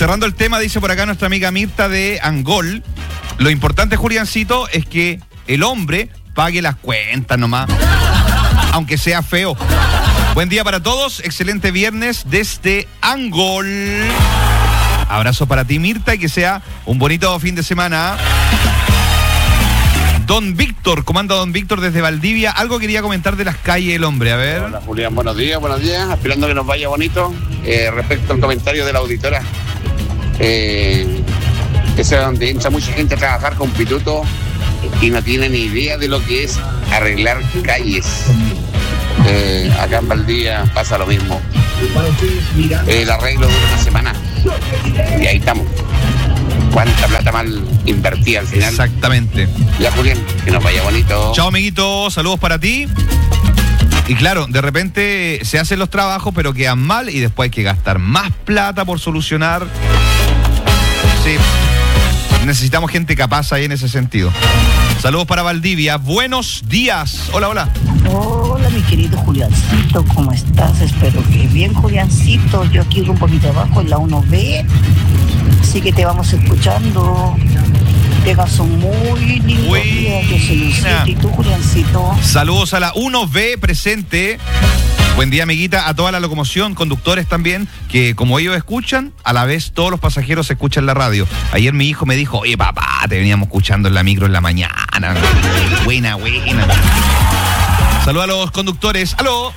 Cerrando el tema, dice por acá nuestra amiga Mirta de Angol, lo importante, Juliancito, es que el hombre pague las cuentas nomás, aunque sea feo. Buen día para todos, excelente viernes desde Angol. Abrazo para ti, Mirta, y que sea un bonito fin de semana. Don Víctor, comanda Don Víctor desde Valdivia. Algo quería comentar de las calles del hombre, a ver. Hola, Julián, buenos días, esperando que nos vaya bonito. Respecto al comentario de la auditora, ese es donde entra mucha gente a trabajar con pituto y no tiene ni idea de lo que es arreglar calles. Acá en Valdivia pasa lo mismo. El arreglo dura una semana y ahí estamos. ¿Cuánta plata mal invertida al final? Exactamente. Ya, Julián, que nos vaya bonito. Chao, amiguito, saludos para ti. Y claro, de repente se hacen los trabajos, pero quedan mal y después hay que gastar más plata por solucionar. Sí, necesitamos gente capaz ahí en ese sentido. Saludos para Valdivia, buenos días. Hola, hola. Hola, mi querido Juliancito, ¿cómo estás? Espero que bien, Juliancito. Yo aquí un poquito abajo en la 1B, así que te vamos escuchando. Tengas un muy lindo día. Yo soy Lucía y tú, Juliancito. Saludos a la 1B presente. Buen día, amiguita, a toda la locomoción, conductores también, que como ellos escuchan, a la vez todos los pasajeros escuchan la radio. Ayer mi hijo me dijo, oye, papá, te veníamos escuchando en la micro en la mañana. Buena. Saludos a los conductores. ¡Aló!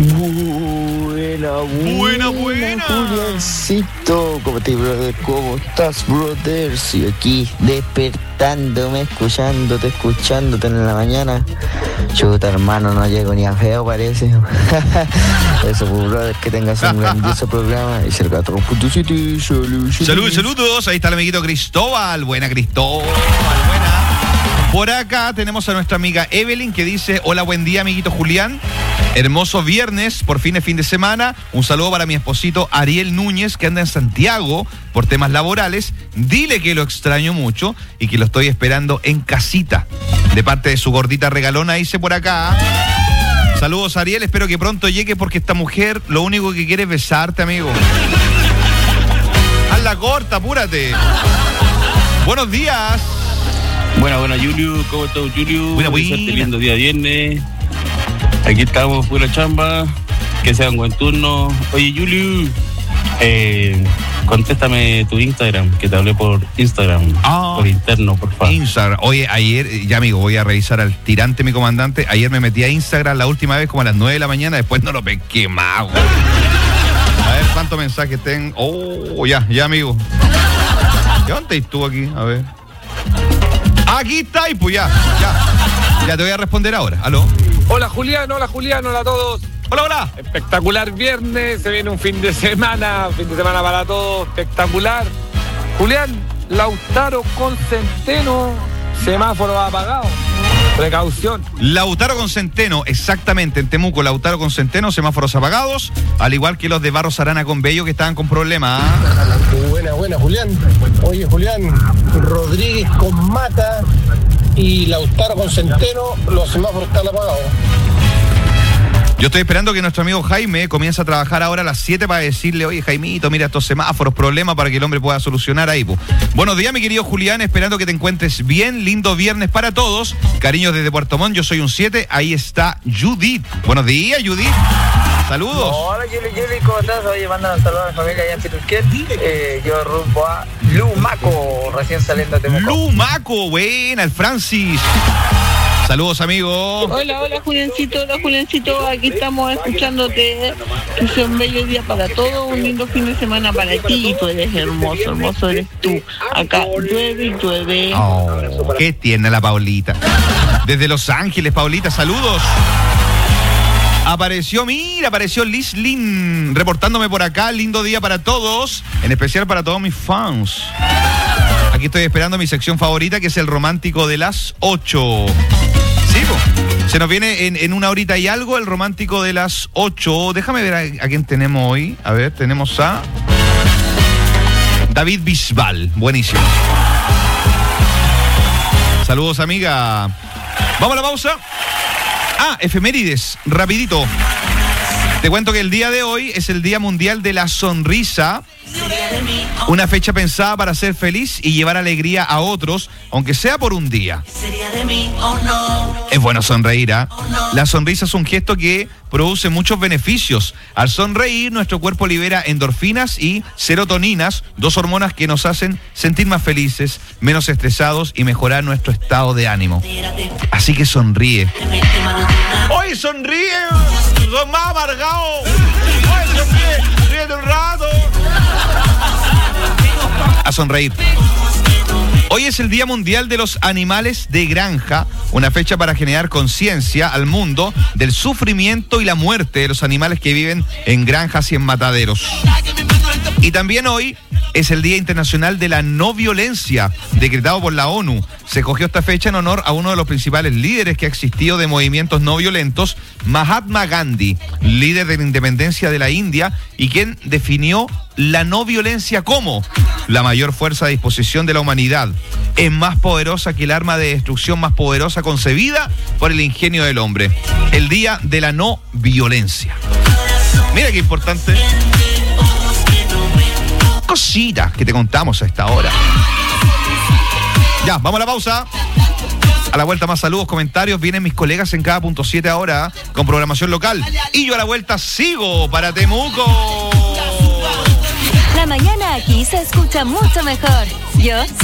Buena. Juliancito, ¿cómo te, brother? ¿Cómo estás, brother? Sí, aquí despertándome, escuchándote en la mañana. Chuta, hermano, no llego ni a feo, parece. Eso, pues, brother, que tengas un grandioso programa. Y cerca de City. Saludos. Ahí está el amiguito Cristóbal. Buena, Cristóbal. Buena. Por acá tenemos a nuestra amiga Evelyn que dice, hola, buen día, amiguito Julián. Hermoso viernes, por fin es fin de semana. Un saludo para mi esposito Ariel Núñez, que anda en Santiago por temas laborales. Dile que lo extraño mucho y que lo estoy esperando en casita. De parte de su gordita regalona, dice por acá. Saludos, Ariel, espero que pronto llegue porque esta mujer lo único que quiere es besarte, amigo. Hazla corta, apúrate. Buenos días. Buena, Julio. ¿Cómo estás, Julio? Buena. Lindo día viernes. Aquí estamos, pura chamba. Que sea un buen turno. Oye, Julio, contéstame tu Instagram, que te hablé por Instagram. Por interno, por favor. Instagram. Oye, ayer, ya amigo, voy a revisar al tirante, mi comandante. Ayer me metí a Instagram la última vez como a las 9 de la mañana. Después no lo pesqué más, güey. A ver, ¿cuántos mensajes tengo? Oh, ya, amigo. ¿Dónde estás tú aquí? A ver. Aquí está, y pues ya te voy a responder ahora. ¿Aló? Hola, Julián, hola a todos. Hola. Espectacular viernes, se viene un fin de semana para todos, espectacular. Julián, Lautaro con Centeno, semáforo apagado. Precaución. Lautaro con Centeno, exactamente, en Temuco, Lautaro con Centeno, semáforos apagados, al igual que los de Barros Arana con Bello que estaban con problemas. Buena, Julián. Oye, Julián, Rodríguez con Mata y Lautaro con Centeno, los semáforos están apagados. Yo estoy esperando que nuestro amigo Jaime comience a trabajar ahora a las 7 para decirle, oye, Jaimito, mira estos semáforos, problema para que el hombre pueda solucionar ahí. Po. Buenos días, mi querido Julián, esperando que te encuentres bien, lindo viernes para todos. Cariños desde Puerto Montt, yo soy un 7, ahí está Judith. Buenos días, Judith. Saludos. Hola, Yuli, ¿cómo estás? Oye, mandan un saludo a mi familia allá en Pitusquet. Yo rumbo a Lumaco, recién saliendo de Temuco. Lumaco, buena, el Francis. Saludos, amigo. Hola, Juliancito, aquí estamos escuchándote. Que sea un bello día para todos, un lindo fin de semana para ti. Y tú eres hermoso eres tú. Acá llueve. Oh, qué tierna la Paulita. Desde Los Ángeles, Paulita, saludos. Apareció Liz Lin reportándome por acá. Lindo día para todos, en especial para todos mis fans. Aquí estoy esperando mi sección favorita, que es el romántico de las 8. Sí, po. Se nos viene en una horita y algo el romántico de las 8. Déjame ver a quién tenemos hoy. A ver, tenemos a David Bisbal. Buenísimo. Saludos, amiga. Vamos a la pausa. Efemérides, rapidito. Te cuento que el día de hoy es el Día Mundial de la Sonrisa. Una fecha pensada para ser feliz y llevar alegría a otros, aunque sea por un día. Es bueno sonreír, ¿ah? La sonrisa es un gesto que produce muchos beneficios. Al sonreír, nuestro cuerpo libera endorfinas y serotoninas, 2 hormonas que nos hacen sentir más felices, menos estresados y mejorar nuestro estado de ánimo. Así que sonríe. ¡Hoy sonríe! ¡Son más amargados! ¡Hoy sonríe! ¡Ríete un rato! A sonreír. Hoy es el Día Mundial de los Animales de Granja, una fecha para generar conciencia al mundo del sufrimiento y la muerte de los animales que viven en granjas y en mataderos. Y también hoy es el Día Internacional de la No Violencia, decretado por la ONU. Se escogió esta fecha en honor a uno de los principales líderes que ha existido de movimientos no violentos, Mahatma Gandhi, líder de la independencia de la India y quien definió la no violencia como la mayor fuerza a disposición de la humanidad. Es más poderosa que el arma de destrucción más poderosa concebida por el ingenio del hombre. El Día de la No Violencia. Mira qué importante. Cositas que te contamos a esta hora. Ya, vamos a la pausa. A la vuelta más saludos, comentarios. Vienen mis colegas en cada punto 7 ahora con programación local. Y yo a la vuelta sigo para Temuco. La mañana aquí se escucha mucho mejor. Yo